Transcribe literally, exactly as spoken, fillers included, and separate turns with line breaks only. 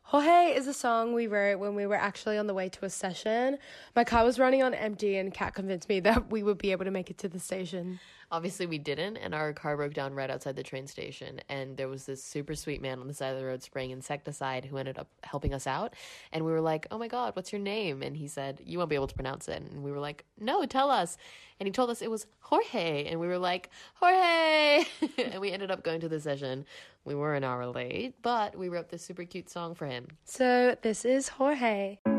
Jorge is a song we wrote when we were actually on the way to a session. My car was running on empty and Kat convinced me that we would be able to make it to the station.
Obviously we didn't, and our car broke down right outside the train station, and there was this super sweet man on the side of the road spraying insecticide who ended up helping us out, and we were like, oh my god, what's your name? And he said, you won't be able to pronounce it. And we were like, no, tell us. And he told us it was Jorge, and we were like, Jorge! And we ended up going to the session. We were an hour late, but we wrote this super cute song for him.
So this is Jorge.